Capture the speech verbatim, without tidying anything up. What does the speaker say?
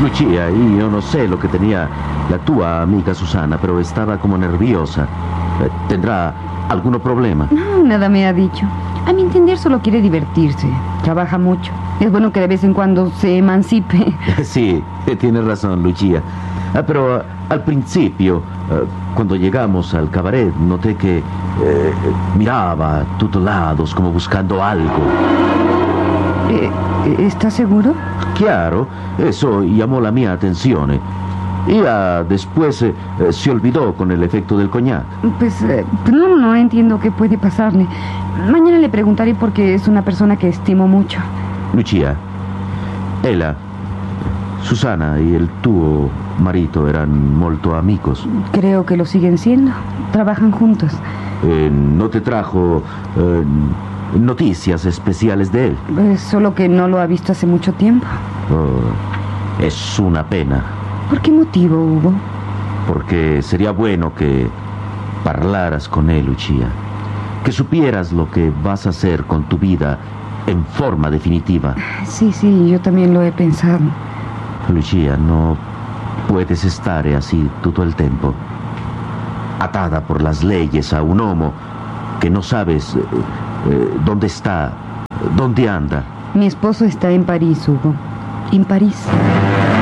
Lucia, io non sé lo che tenía la tua amiga Susana, pero estaba como nerviosa. Eh, ¿Tendrá algún problema? No, nada me ha dicho. A mi entender solo quiere divertirse. Trabaja mucho. Es bueno que de vez en cuando se emancipe. Sí, tiene razón, Lucia. Ah, pero uh, al principio, uh, cuando llegamos al cabaret, noté que eh, miraba a todos lados como buscando algo. Eh, ¿Estás seguro? Claro, eso llamó la mia atención. Ella después eh, se olvidó con el efecto del coñac. Pues eh, no, no entiendo qué puede pasarle. Mañana le preguntaré porque es una persona que estimo mucho. Lucia, ella, Susana y el tuo marito eran molto amigos. Creo que lo siguen siendo. Trabajan juntos. Eh, ¿No te trajo eh, noticias especiales de él? Eh, solo que no lo ha visto hace mucho tiempo. Oh, es una pena. ¿Por qué motivo, Hugo? Porque sería bueno que parlaras con él, Lucia. Que supieras lo que vas a hacer con tu vida en forma definitiva. Sí, sí, yo también lo he pensado. Lucia, no puedes estar así todo el tiempo, atada por las leyes a un homo que no sabes eh, eh, dónde está, dónde anda. Mi esposo está en París, Hugo. En París.